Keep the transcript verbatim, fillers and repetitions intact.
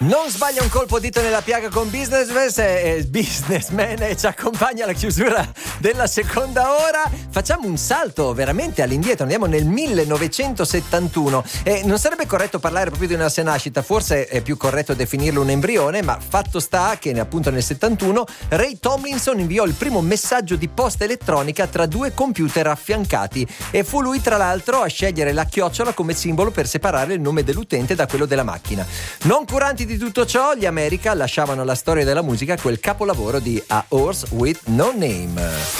Non sbaglia un colpo, dito nella piaga con Businessman, eh, Businessman e ci accompagna alla chiusura della seconda ora. Facciamo un salto veramente all'indietro, andiamo nel millenovecentosettantuno e non sarebbe corretto parlare proprio di una nascita, forse è più corretto definirlo un embrione, ma fatto sta che appunto nel settantuno Ray Tomlinson inviò il primo messaggio di posta elettronica tra due computer affiancati e fu lui tra l'altro a scegliere la chiocciola come simbolo per separare il nome dell'utente da quello della macchina. Non curanti di tutto ciò, gli America lasciavano alla storia della musica quel capolavoro di A Horse with No Name.